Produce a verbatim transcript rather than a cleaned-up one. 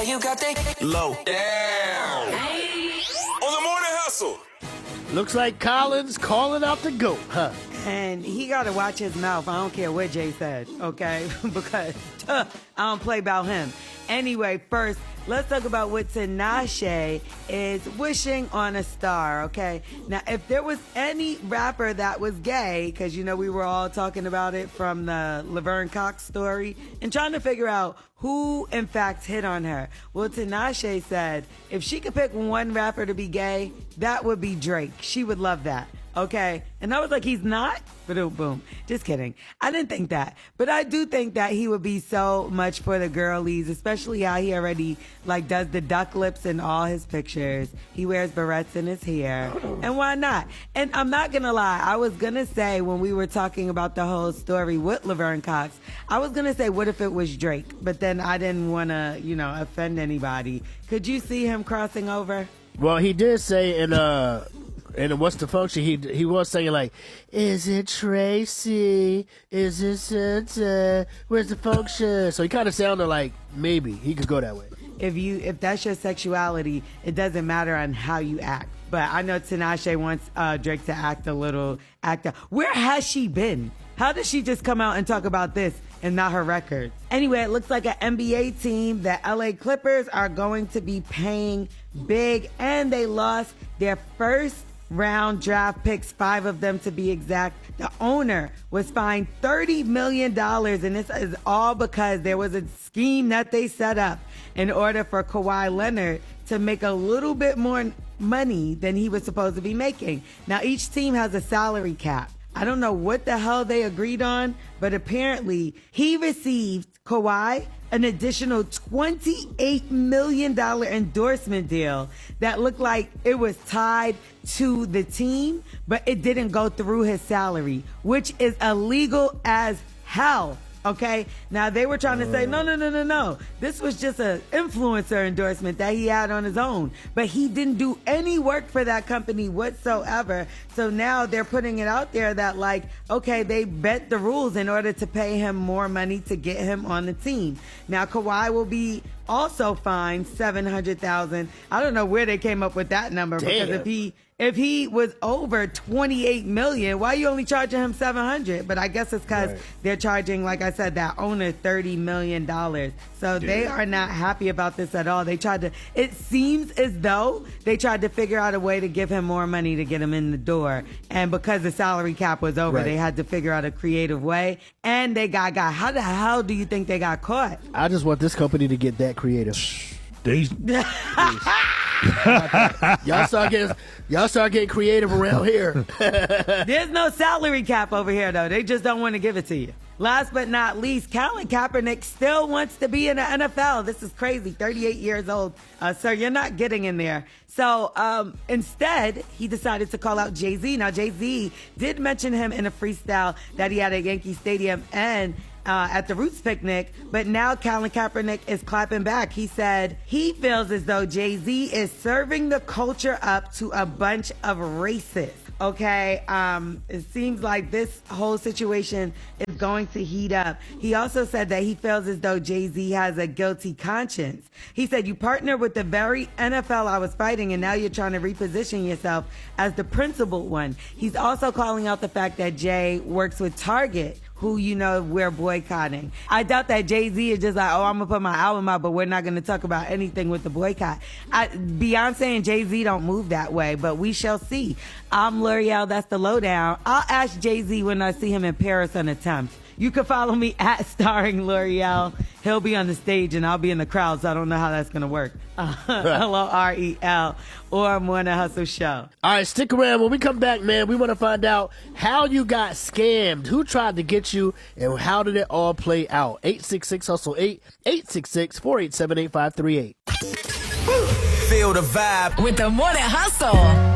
you got that low. Damn. On the Morning Hustle. Looks like Colin's calling out the GOAT, huh? And he got to watch his mouth. I don't care what Jay said, okay? Because uh, I don't play about him. Anyway, first, let's talk about what Tinashe is wishing on a star, okay? Now, if there was any rapper that was gay, because, you know, we were all talking about it from the Laverne Cox story and trying to figure out who, in fact, hit on her. Well, Tinashe said if she could pick one rapper to be gay, that would be Drake. She would love that. Okay. And I was like, he's not? Boom, boom. Just kidding. I didn't think that. But I do think that he would be so much for the girlies, especially how he already, like, does the duck lips in all his pictures. He wears barrettes in his hair. And why not? And I'm not going to lie. I was going to say when we were talking about the whole story with Laverne Cox, I was going to say, what if it was Drake? But then I didn't want to, you know, offend anybody. Could you see him crossing over? Well, he did say in, uh... And what's the function? He he was saying like, is it Tracy? Is it Santa? Where's the function? So he kind of sounded like maybe he could go that way. If you if that's your sexuality, it doesn't matter on how you act. But I know Tinashe wants uh, Drake to act a little act. Where has she been? How does she just come out and talk about this and not her records? Anyway, it looks like an N B A team, the L A Clippers, are going to be paying big, and they lost their first round draft picks, five of them to be exact. The owner was fined thirty million dollars, and this is all because there was a scheme that they set up in order for Kawhi Leonard to make a little bit more money than he was supposed to be making. Now, each team has a salary cap. I don't know what the hell they agreed on, but apparently he received, Kawhi, an additional twenty-eight million dollars endorsement deal that looked like it was tied to the team, but it didn't go through his salary, which is illegal as hell. Okay, now they were trying to say, no, no, no, no, no. This was just an influencer endorsement that he had on his own. But he didn't do any work for that company whatsoever. So now they're putting it out there that, like, okay, they bent the rules in order to pay him more money to get him on the team. Now, Kawhi will be also fined seven hundred thousand dollars. I don't know where they came up with that number. Damn. Because if he... If he was over twenty-eight million dollars, why are you only charging him seven hundred dollars? But I guess it's because right. they're charging, like I said, that owner thirty million dollars. So Dude. They are not happy about this at all. They tried to, it seems as though they tried to figure out a way to give him more money to get him in the door. And because the salary cap was over, right. they had to figure out a creative way. And they got got. How the hell do you think they got caught? I just want this company to get that creative. They, y'all start getting y'all start getting creative around here. There's no salary cap over here, though. They just don't want to give it to you. Last but not least, Colin Kaepernick still wants to be in the N F L. This is crazy. thirty-eight years old. Uh, sir, you're not getting in there. So um, instead, he decided to call out Jay-Z. Now, Jay-Z did mention him in a freestyle that he had at Yankee Stadium and Uh, at the Roots picnic, but now Colin Kaepernick is clapping back. He said he feels as though Jay-Z is serving the culture up to a bunch of racists. Okay, um, it seems like this whole situation is going to heat up. He also said that he feels as though Jay-Z has a guilty conscience. He said, you partner with the very N F L I was fighting, and now you're trying to reposition yourself as the principled one. He's also calling out the fact that Jay works with Target, who, you know, we're boycotting. I doubt that Jay-Z is just like, oh, I'm going to put my album out, but we're not going to talk about anything with the boycott. I, Beyonce and Jay-Z don't move that way, but we shall see. I'm L'Oreal, that's the lowdown. I'll ask Jay-Z when I see him in Paris on the tenth. You can follow me at Starring L'Oreal. He'll be on the stage and I'll be in the crowd, so I don't know how that's going to work. Uh, L O R E L or Morning Hustle Show. All right, stick around. When we come back, man, we want to find out how you got scammed, who tried to get you, and how did it all play out. eight six six hustle eight, eight six six, four eight seven, eight five three eight. Feel the vibe with the Morning Hustle.